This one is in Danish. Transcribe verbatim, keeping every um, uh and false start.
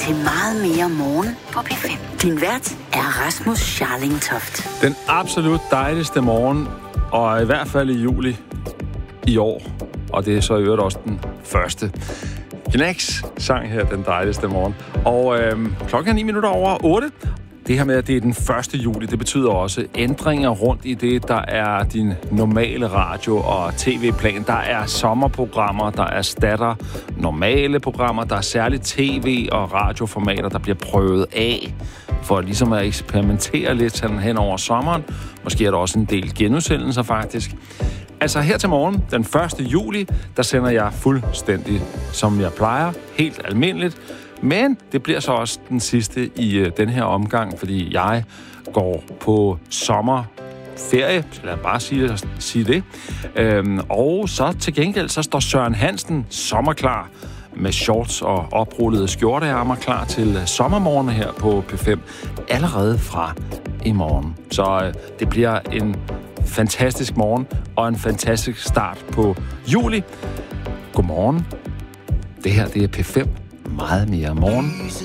til Meget mere morgen på P fem. Din vært er Rasmus Scharling Toft. Den absolut dejligste morgen, og i hvert fald i juli i år. Og det er så i øvrigt også den første. Knacks sang her den dejligste morgen. Og øhm, klokken er ni minutter over otte. Det her med, at det er den første juli, det betyder også ændringer rundt i det, der er din normale radio- og tv-plan. Der er sommerprogrammer, der erstatter normale programmer. Der er særligt tv- og radioformater, der bliver prøvet af for ligesom at eksperimentere lidt sådan hen over sommeren. Måske er der også en del genudsendelser faktisk. Altså her til morgen, den første juli, der sender jeg fuldstændig, som jeg plejer, helt almindeligt. Men det bliver så også den sidste i øh, den her omgang, fordi jeg går på sommerferie, så lad mig bare sige, sige det. Øhm, og så til gengæld, så står Søren Hansen sommerklar med shorts og oprullede skjorteærmer klar til sommermorgen her på P fem, allerede fra i morgen. Så øh, det bliver en fantastisk morgen og en fantastisk start på juli. Godmorgen. Det her, det er P fem. Meget mere morgen.